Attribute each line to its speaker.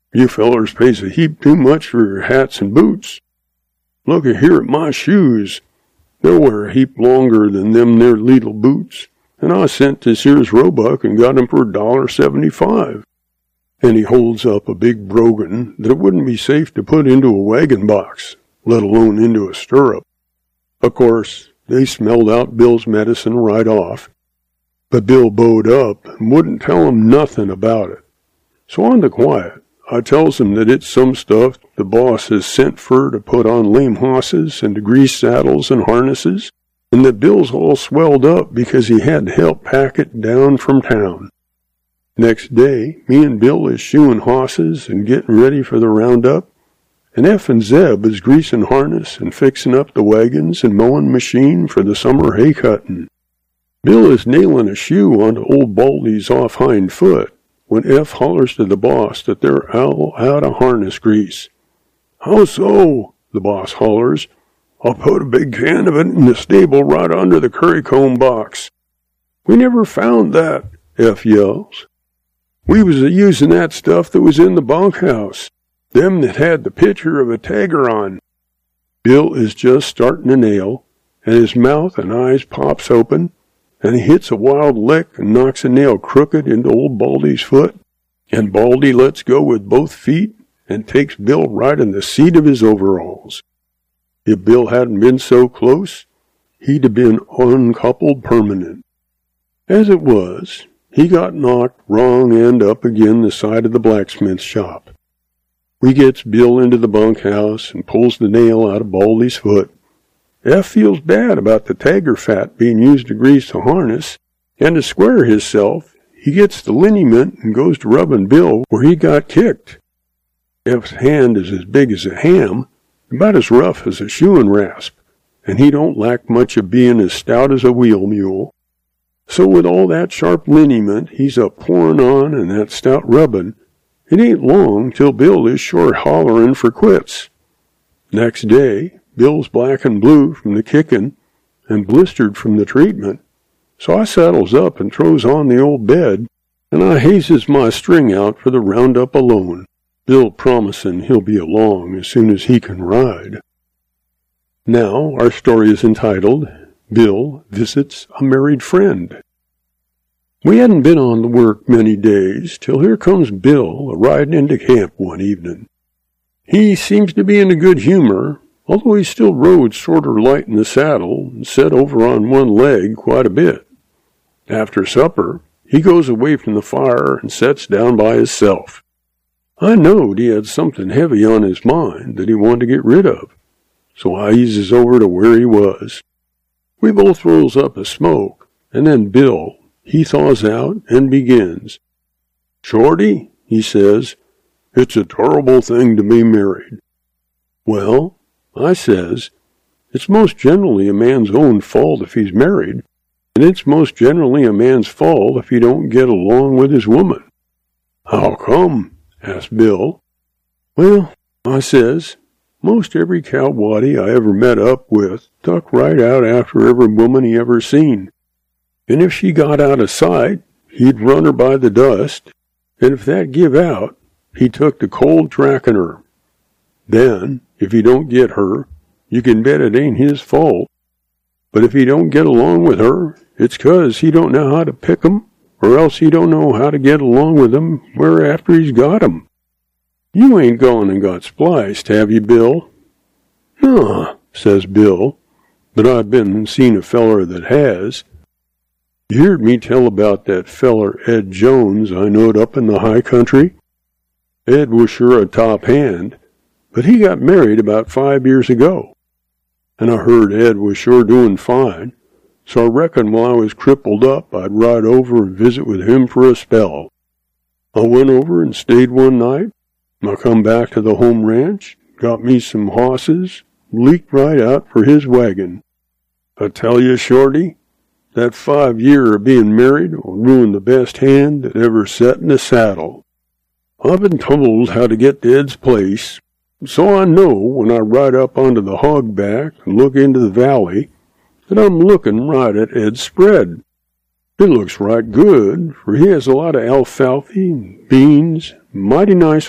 Speaker 1: You fellers pays a heap too much for your hats and boots. Look here at my shoes. They'll wear a heap longer than them there leetle boots, and I sent to Sears Roebuck and got 'em for $1.75. And he holds up a big brogan that it wouldn't be safe to put into a wagon box, let alone into a stirrup. Of course, they smelled out Bill's medicine right off, but Bill bowed up and wouldn't tell 'em nothing about it. So on the quiet, I tells him that it's some stuff the boss has sent for to put on lame hosses and to grease saddles and harnesses, and that Bill's all swelled up because he had to help pack it down from town. Next day, me and Bill is shoeing hosses and getting ready for the roundup, and F and Zeb is greasing harness and fixing up the wagons and mowing machine for the summer hay cutting. Bill is nailing a shoe onto old Baldy's off hind foot, when F hollers to the boss that they're all out of harness grease. "How so?" the boss hollers. "I'll put a big can of it in the stable right under the currycomb box." "We never found that," F yells. "We was a-using that stuff that was in the bunkhouse, them that had the picture of a tiger on." Bill is just starting to nail, and his mouth and eyes pops open, and he hits a wild lick and knocks a nail crooked into old Baldy's foot, and Baldy lets go with both feet and takes Bill right in the seat of his overalls. If Bill hadn't been so close, he'd have been uncoupled permanent. As it was, he got knocked wrong end up agin the side of the blacksmith shop. We gets Bill into the bunkhouse and pulls the nail out of Baldy's foot. F feels bad about the tiger fat being used to grease the harness, and to square hisself, he gets the liniment and goes to rubbing Bill where he got kicked. F's hand is as big as a ham, about as rough as a shoeing rasp, and he don't lack much of being as stout as a wheel mule. So with all that sharp liniment he's a-pouring on and that stout rubbing, it ain't long till Bill is sure hollering for quits. Next day, Bill's black and blue from the kicking and blistered from the treatment, so I saddles up and throws on the old bed, and I hazes my string out for the roundup alone, Bill promising he'll be along as soon as he can ride. Now our story is entitled, Bill Visits a Married Friend. We hadn't been on the work many days till here comes Bill a-riding into camp one evening. He seems to be in a good humor, although he still rode sorter light in the saddle and sat over on one leg quite a bit. After supper, he goes away from the fire and sets down by hisself. I knowed he had something heavy on his mind that he wanted to get rid of, so I eases over to where he was. We both rolls up a smoke, and then Bill, he thaws out and begins. "Shorty," he says, "it's a terrible thing to be married." "Well," I says, "it's most generally a man's own fault if he's married, and it's most generally a man's fault if he don't get along with his woman." "How come?" asked Bill. "Well," I says, "most every cowwaddy I ever met up with tuck right out after every woman he ever seen. And if she got out of sight, he'd run her by the dust, and if that give out, he took to cold tracking her. Then, if he don't get her, you can bet it ain't his fault. But if he don't get along with her, it's 'cause he don't know how to pick 'em, or else he don't know how to get along with 'em where after he's got 'em. You ain't gone and got spliced, have you, Bill?" "Nah," says Bill, "but I've been and seen a feller that has. You heard me tell about that feller Ed Jones I knowed up in the high country? Ed was sure a top hand, but he got married about 5 years ago. And I heard Ed was sure doing fine, so I reckoned while I was crippled up I'd ride over and visit with him for a spell. I went over and stayed one night. I come back to the home ranch, got me some hosses, leaked right out for his wagon. I tell you, Shorty, that 5 year of being married will ruin the best hand that ever sat in a saddle. I've been told how to get to Ed's place, so I know when I ride up onto the hog back and look into the valley that I'm looking right at Ed's spread. It looks right good, for he has a lot of alfalfa and beans, mighty nice